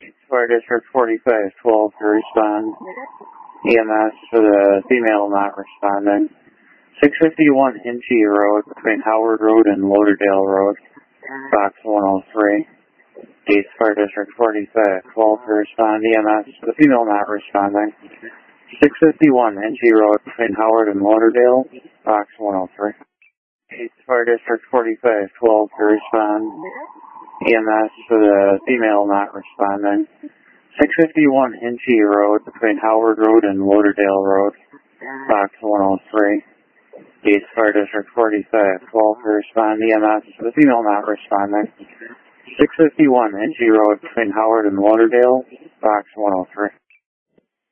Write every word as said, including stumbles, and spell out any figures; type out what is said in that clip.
Fire District forty-five twelve to respond. E M S for the female not responding. six fifty-one Hinchy Road between Howard Road and Lauderdale Road, box one oh three. Gates Fire District forty-five twelve to respond. E M S for the female not responding. six fifty-one Hinchy Road between Howard and Lauderdale, box one oh three. Gates Fire District forty-five twelve to respond. E M S for the female not responding. six fifty-one Hinchy Road between Howard Road and Lauderdale Road, box one oh three. Gates Fire District forty-five twelve to respond. E M S for the female not responding. six fifty-one Hinchy Road between Howard and Lauderdale, box one oh three.